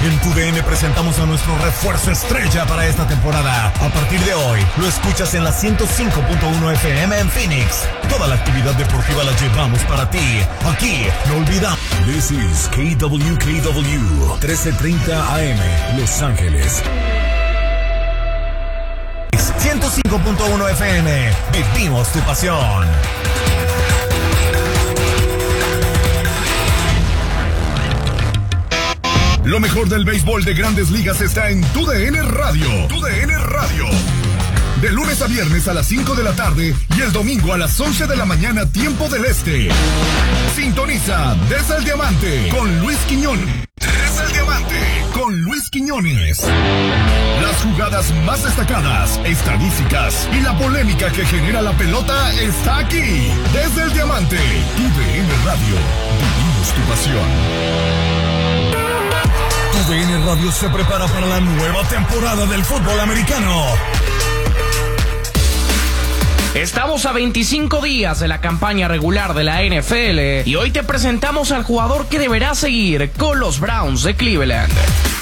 En TUDN presentamos a nuestro refuerzo estrella para esta temporada. A partir de hoy, lo escuchas en la 105.1 FM en Phoenix. Toda la actividad deportiva la llevamos para ti. Aquí, no olvidamos. This is KWKW, 1330 AM, Los Ángeles. 105.1 FM, vivimos tu pasión. Lo mejor del béisbol de Grandes Ligas está en TUDN Radio. TUDN Radio. De lunes a viernes a las 5 de la tarde y el domingo a las 11 de la mañana, tiempo del este. Sintoniza Desde el Diamante con Luis Quiñones. Desde el Diamante con Luis Quiñones. Las jugadas más destacadas, estadísticas y la polémica que genera la pelota está aquí. Desde el Diamante, TUDN Radio. Vivimos tu pasión. TUDN Radio se prepara para la nueva temporada del fútbol americano. Estamos a 25 días de la campaña regular de la NFL y hoy te presentamos al jugador que deberá seguir con los Browns de Cleveland.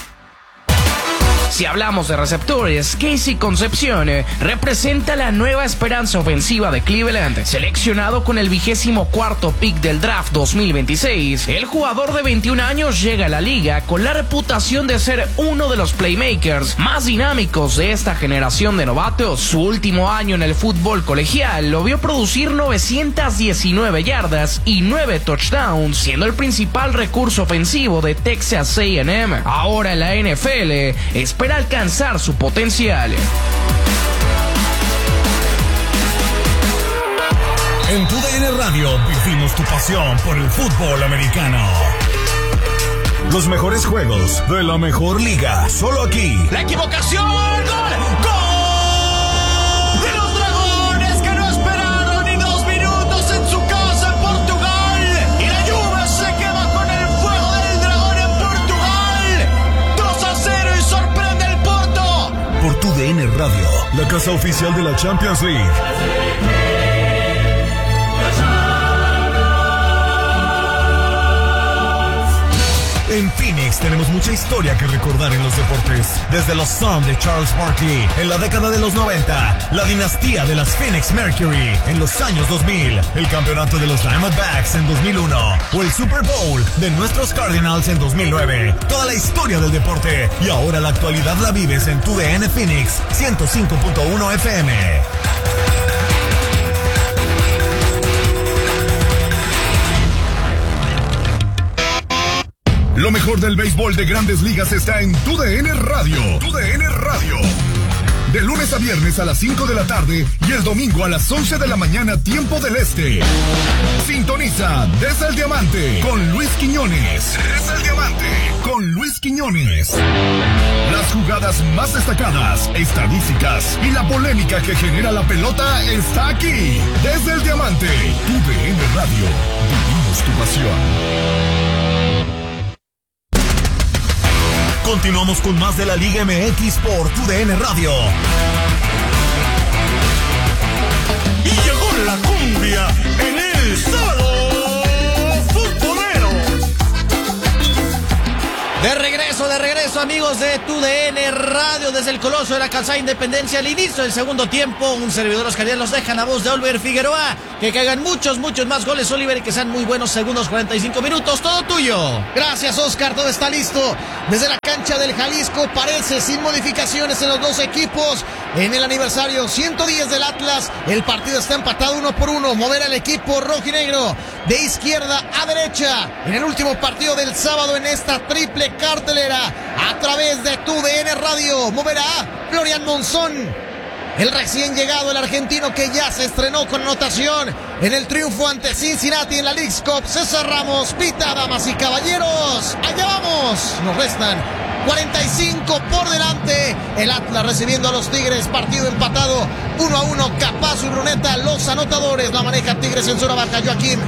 Si hablamos de receptores, Casey Concepción representa la nueva esperanza ofensiva de Cleveland. Seleccionado con el 24º pick del draft 2026, el jugador de 21 años llega a la liga con la reputación de ser uno de los playmakers más dinámicos de esta generación de novatos. Su último año en el fútbol colegial lo vio producir 919 yardas y 9 touchdowns, siendo el principal recurso ofensivo de Texas A&M. Ahora en la NFL espera alcanzar su potencial. En TUDN Radio vivimos tu pasión por el fútbol americano. Los mejores juegos de la mejor liga, solo aquí. La equivocación, gol, gol de los Dragones que no esperaron ni 2 minutos en su casa en Portugal. Y la Juve se queda con el fuego del Dragón en Portugal. 2-0 y sorprende el Porto. Por TUDN Radio, la casa oficial de la Champions League. En Phoenix tenemos mucha historia que recordar en los deportes. Desde los Suns de Charles Barkley en la década de los 90, la dinastía de las Phoenix Mercury en los años 2000, el campeonato de los Diamondbacks en 2001 o el Super Bowl de nuestros Cardinals en 2009. Toda la historia del deporte y ahora la actualidad la vives en TUDN Phoenix 105.1 FM. Lo mejor del béisbol de Grandes Ligas está en TUDN Radio. TUDN Radio. De lunes a viernes a las 5 de la tarde y el domingo a las 11 de la mañana, tiempo del este. Sintoniza Desde el Diamante con Luis Quiñones. Desde el Diamante con Luis Quiñones. Las jugadas más destacadas, estadísticas y la polémica que genera la pelota está aquí. Desde el Diamante, TUDN Radio. Vivimos tu pasión. Continuamos con más de la Liga MX por TUDN Radio. Y llegó la cumbia en el sábado futbolero. De regreso amigos de TUDN Radio desde el Coloso de la Calzada Independencia al inicio del segundo tiempo. Un servidor Oscar Díaz los dejan a voz de Oliver Figueroa. Que caigan muchos más goles, Oliver, y que sean muy buenos segundos, 45 minutos, todo tuyo. Gracias, Oscar, todo está listo. Desde la cancha del Jalisco parece sin modificaciones en los dos equipos. En el aniversario 110 del Atlas, el partido está empatado 1-1. Moverá el equipo rojinegro de izquierda a derecha en el último partido del sábado en esta triple cartelera. A través de TUDN Radio moverá Florian Monzón, el recién llegado, el argentino que ya se estrenó con anotación en el triunfo ante Cincinnati en la Leagues Cup. César Ramos pita, damas y caballeros, allá vamos. Nos restan 45 por delante. El Atlas recibiendo a los Tigres, partido empatado 1-1. Capazo y Bruneta, los anotadores. La maneja Tigres en zona baja. Joaquín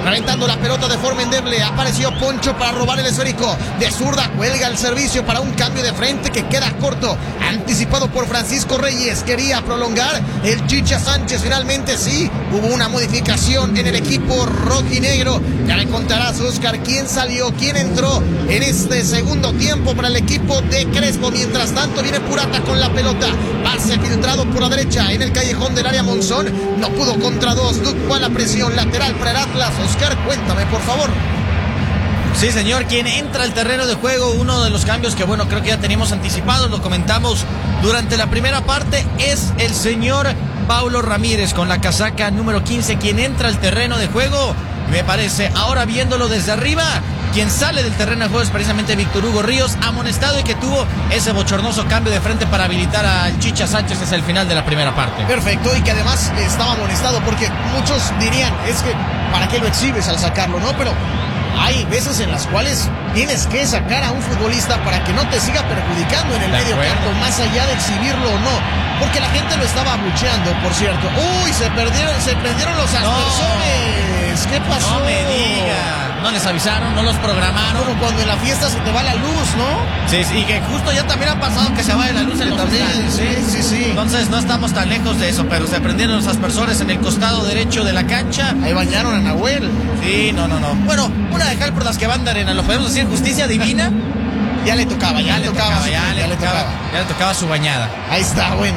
reventando la pelota de forma endeble. Apareció Poncho para robar el esférico. De zurda cuelga el servicio para un cambio de frente que queda corto. Anticipado por Francisco Reyes. Quería prolongar el Chicha Sánchez. Finalmente sí, hubo una modificación en el equipo rojinegro. Ya le contarás, Oscar, quién salió, quién entró en este segundo tiempo para el equipo de Crespo. Mientras tanto viene Purata con la pelota. Pase filtrado por la derecha en el callejón del área Monzón. No pudo contra dos. Duke fue a la presión lateral para el Atlas. Oscar, cuéntame por favor. Sí, señor, quien entra al terreno de juego, uno de los cambios que, bueno, creo que ya teníamos anticipados, lo comentamos durante la primera parte, es el señor Paulo Ramírez con la casaca número 15, quien entra al terreno de juego, me parece. Ahora viéndolo desde arriba, quien sale del terreno de juego es precisamente Víctor Hugo Ríos, amonestado y que tuvo ese bochornoso cambio de frente para habilitar al Chicha Sánchez desde el final de la primera parte. Perfecto, y que además estaba amonestado porque muchos dirían, es que ¿para qué lo exhibes al sacarlo, no? Pero hay veces en las cuales tienes que sacar a un futbolista para que no te siga perjudicando en el medio campo, más allá de exhibirlo o no. Porque la gente lo estaba abucheando, por cierto. ¡Uy! Se prendieron los aspersores. ¿Qué pasó? No me diga. No les avisaron, no los programaron. Como cuando en la fiesta se te va la luz, ¿no? Sí, y que justo ya también ha pasado que se vaya la luz en los estadios. Sí. Entonces no estamos tan lejos de eso, pero se prendieron los aspersores en el costado derecho de la cancha. Ahí bañaron a Nahuel. Sí, no. Bueno, una de cal por las que van de arena, ¿lo podemos decir? Justicia divina. Ya le tocaba su bañada. Ahí está, bueno.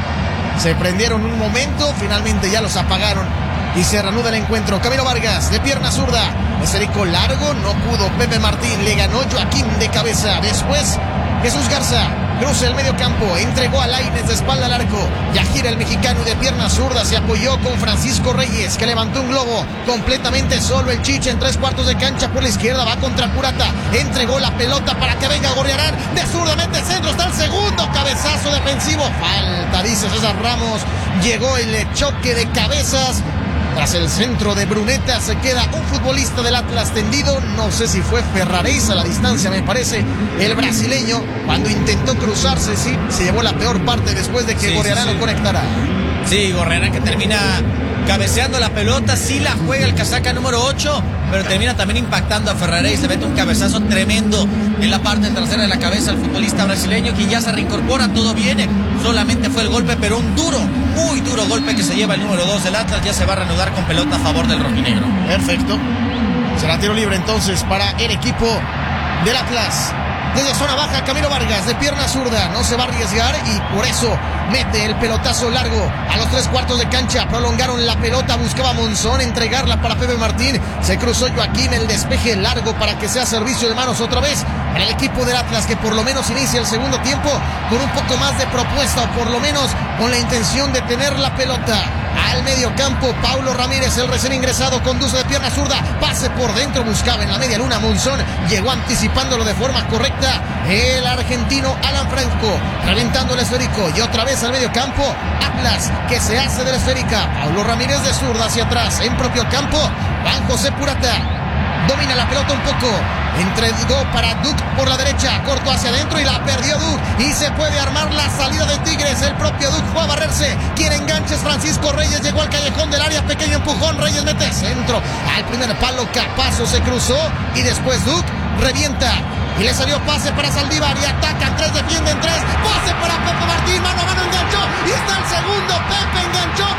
Se prendieron un momento, finalmente ya los apagaron y se reanuda el encuentro. Camilo Vargas de pierna zurda, esférico largo, no pudo. Pepe Martín le ganó. Joaquín de cabeza. Después Jesús Garza cruza el medio campo, entregó a Lainez de espalda al arco. Yajira, el mexicano, de pierna zurda se apoyó con Francisco Reyes, que levantó un globo completamente solo. El Chicha en 3/4 de cancha por la izquierda, va contra Purata, entregó la pelota para que venga Gorriarán, de zurda mete centro, está el segundo cabezazo defensivo. Falta, dice César Ramos. Llegó el choque de cabezas. Tras el centro de Bruneta se queda un futbolista del Atlas tendido. No sé si fue Ferrareis a la distancia, me parece. El brasileño, cuando intentó cruzarse, sí, se llevó la peor parte después de que Gorriarán lo conectara. Sí, Gorriarán que termina cabeceando la pelota, sí la juega el casaca número 8, pero termina también impactando a Ferrareis. Le mete un cabezazo tremendo en la parte trasera de la cabeza al futbolista brasileño, quien ya se reincorpora, todo viene. Solamente fue el golpe, pero un duro, muy duro golpe que se lleva el número 2 del Atlas. Ya se va a reanudar con pelota a favor del rojinegro. Perfecto. Será tiro libre entonces para el equipo del Atlas. Desde zona baja, Camilo Vargas de pierna zurda, no se va a arriesgar y por eso mete el pelotazo largo a los 3/4 de cancha. Prolongaron la pelota, buscaba Monzón entregarla para Pepe Martín. Se cruzó Joaquín, el despeje largo para que sea servicio de manos otra vez para el equipo del Atlas, que por lo menos inicia el segundo tiempo con un poco más de propuesta, o por lo menos con la intención de tener la pelota. Al medio campo, Paulo Ramírez, el recién ingresado, conduce de pierna zurda, pase por dentro, buscaba en la media luna Monzón, llegó anticipándolo de forma correcta el argentino Alan Franco, reventando el esférico y otra vez al medio campo, Atlas que se hace de la esférica. Paulo Ramírez de zurda hacia atrás, en propio campo, Juan José Purata domina la pelota un poco, entregó para Duke por la derecha, cortó hacia adentro y la perdió Duke, y se puede armar la salida de Tigres. El propio Duke fue a barrerse, quien engancha es Francisco Reyes, llegó al callejón del área, pequeño empujón, Reyes mete centro al primer palo, Capazo se cruzó y después Duke revienta y le salió pase para Saldívar y atacan, 3 defienden 3, pase para Pepe Martín, mano a mano, enganchó y está el segundo. Pepe enganchó,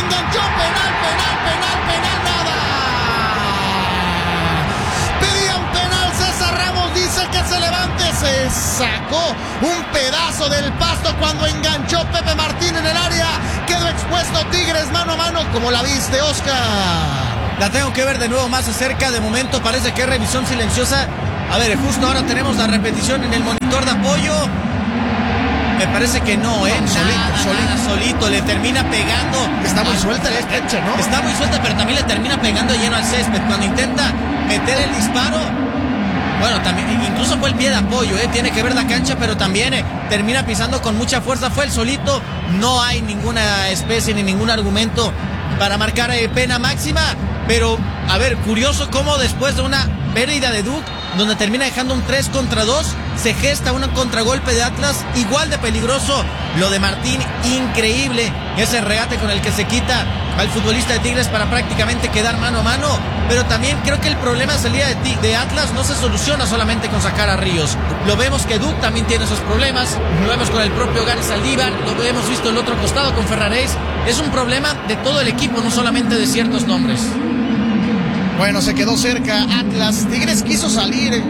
penal, nada. Dice que se levante, se sacó un pedazo del pasto cuando enganchó Pepe Martín en el área. Quedó expuesto Tigres mano a mano. ¿Cómo la viste, Oscar? La tengo que ver de nuevo más acerca. De momento parece que es revisión silenciosa. A ver, justo ahora tenemos la repetición en el monitor de apoyo. Me parece que no, solito le termina pegando. Está muy suelta la cancha, ¿no? Está muy suelta, pero también le termina pegando lleno al césped. Cuando intenta meter el disparo, bueno, también incluso fue el pie de apoyo, tiene que ver la cancha, pero también termina pisando con mucha fuerza. Fue el solito, no hay ninguna especie ni ningún argumento para marcar pena máxima. Pero, a ver, curioso cómo después de una pérdida de Duke, donde termina dejando un 3 contra 2, se gesta un contragolpe de Atlas igual de peligroso. Lo de Martín, increíble, ese regate con el que se quita al futbolista de Tigres para prácticamente quedar mano a mano, pero también creo que el problema de salida de Atlas no se soluciona solamente con sacar a Ríos. Lo vemos que Duke también tiene esos problemas, lo vemos con el propio Gary Saldívar, lo hemos visto el otro costado con Ferraréis. Es un problema de todo el equipo, no solamente de ciertos nombres. Bueno, se quedó cerca Atlas. Tigres quiso salir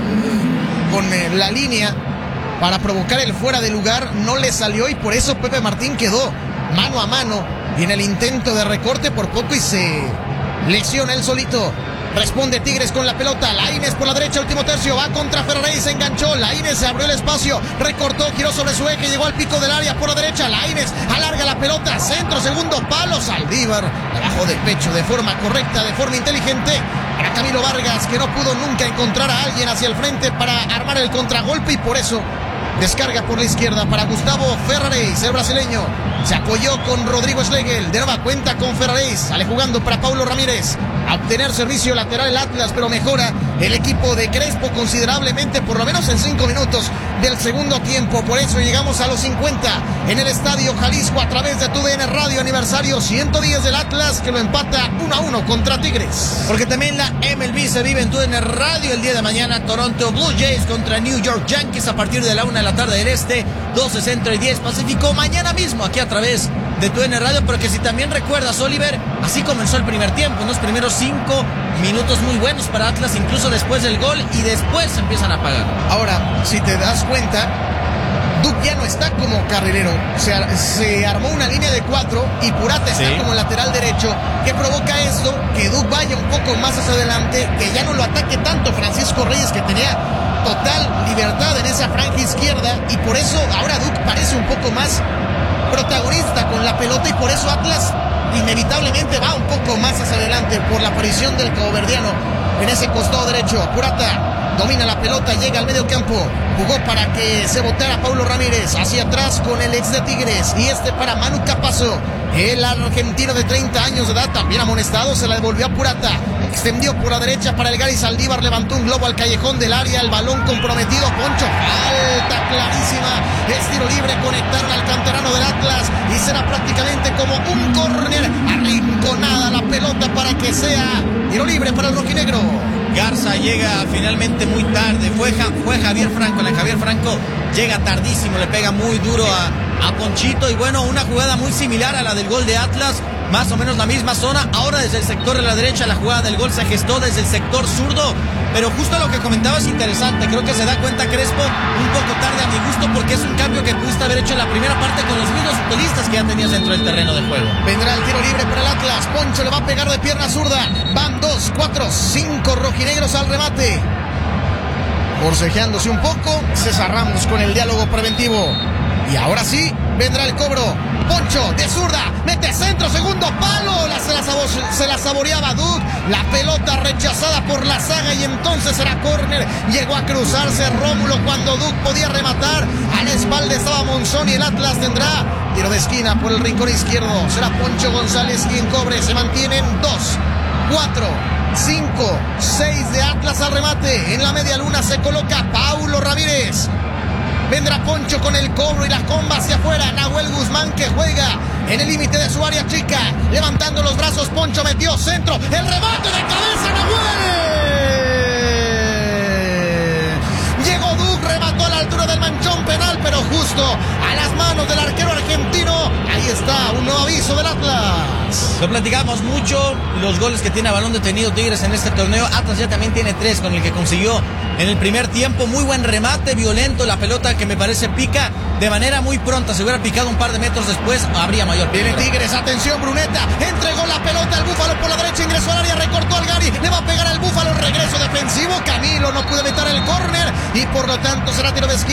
con la línea para provocar el fuera de lugar, no le salió y por eso Pepe Martín quedó mano a mano y en el intento de recorte por poco y se lesiona él solito. Responde Tigres con la pelota. Lainez por la derecha, último tercio. Va contra Ferraréis, se enganchó. Lainez se abrió el espacio. Recortó, giró sobre su eje. Llegó al pico del área por la derecha. Lainez alarga la pelota. Centro, segundo palo. Saldívar abajo de pecho de forma correcta, de forma inteligente. Para Camilo Vargas, que no pudo nunca encontrar a alguien hacia el frente para armar el contragolpe y por eso descarga por la izquierda para Gustavo Ferraréis, el brasileño. Se apoyó con Rodrigo Schlegel. De nueva cuenta con Ferraréis. Sale jugando para Paulo Ramírez. A obtener servicio lateral el Atlas, pero mejora el equipo de Crespo considerablemente, por lo menos en 5 minutos del segundo tiempo. Por eso llegamos a los 50 en el Estadio Jalisco a través de TUDN Radio, aniversario 110 del Atlas, que lo empata 1-1 contra Tigres. Porque también la MLB se vive en TUDN Radio el día de mañana. Toronto Blue Jays contra New York Yankees a partir de la 1 de la tarde del este, 12 centro y 10 pacífico. Mañana mismo aquí a través de TUDN Radio, pero que si también recuerdas, Oliver, así comenzó el primer tiempo, unos primeros 5 minutos muy buenos para Atlas, incluso después del gol, y después se empiezan a apagar. Ahora, si te das cuenta, Duke ya no está como carrilero, se armó una línea de 4 y Purata está como lateral derecho, que provoca esto, que Duke vaya un poco más hacia adelante, que ya no lo ataque tanto Francisco Reyes, que tenía total libertad en esa franja izquierda, y por eso ahora Duke parece un poco más protagonista con la pelota y por eso Atlas inevitablemente va un poco más hacia adelante por la aparición del caboverdiano en ese costado derecho. Purata domina la pelota, llega al medio campo, jugó para que se botara Paulo Ramírez hacia atrás con el ex de Tigres y para Manu Capazo, el argentino de 30 años de edad, también amonestado, se la devolvió a Purata, extendió por la derecha para el Gary Saldívar, levantó un globo al callejón del área, el balón comprometido, Poncho, falta clarísima, es tiro libre, conectaron al canterano del Atlas y será prácticamente como un córner, arrinconada la pelota para que sea tiro libre para el rojinegro. Garza llega finalmente muy tarde, fue Javier Franco, Javier Franco llega tardísimo, le pega muy duro a Ponchito y bueno, una jugada muy similar a la del gol de Atlas, más o menos la misma zona, ahora desde el sector de la derecha la jugada del gol se gestó desde el sector zurdo, pero justo lo que comentaba es interesante, creo que se da cuenta Crespo un poco tarde a mi gusto porque es un cambio que pudiste haber hecho en la primera parte con los mismos futbolistas que ya tenías dentro del terreno de juego. Vendrá el tiro libre para el Atlas, Poncho le va a pegar de pierna zurda, van 2, 4, 5 rojinegros al remate. Forcejeándose un poco, César Ramos con el diálogo preventivo. Y ahora sí, vendrá el cobro. Poncho de zurda, mete centro, segundo palo. Se la saboreaba Duke. La pelota rechazada por la zaga y entonces será córner. Llegó a cruzarse Rómulo cuando Duke podía rematar. A la espalda estaba Monzón y el Atlas tendrá tiro de esquina por el rincón izquierdo. Será Poncho González quien cobre. Se mantienen 2, 4, 5, 6 de Atlas al remate. En la media luna se coloca Paulo Ramírez. Vendrá Poncho con el cobro y la comba hacia afuera. Nahuel Guzmán que juega en el límite de su área chica. Levantando los brazos, Poncho metió centro. El remate de cabeza, Nahuel. Llegó Duke, remató a la altura del manchón penal, pero justo a las manos del arquero argentino. Ahí está, un nuevo aviso del Atlas. Lo platicamos mucho, los goles que tiene a balón detenido Tigres en este torneo. Atlas ya también tiene 3 con el que consiguió en el primer tiempo. Muy buen remate, violento, la pelota que me parece pica de manera muy pronta. Si hubiera picado un par de metros después, habría mayor peligro. Viene Tigres, atención Bruneta, entregó la pelota al Búfalo por la derecha, ingresó al área, recortó al Gary, le va a pegar al Búfalo, regreso defensivo, Camilo no pudo evitar el córner y por lo tanto será tiro de esquina.